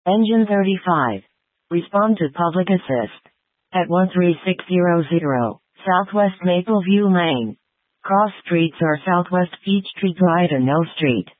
Engine 35. Respond to public assist. At 13600, Southwest Mapleview Lane. Cross streets are Southwest Peachtree Drive and Mill Street.